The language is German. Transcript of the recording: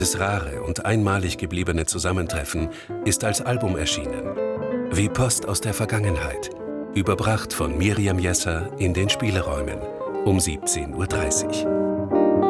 Das rare und einmalig gebliebene Zusammentreffen ist als Album erschienen. Wie Post aus der Vergangenheit. Überbracht von Miriam Jesser in den Spieleräumen um 17:30 Uhr.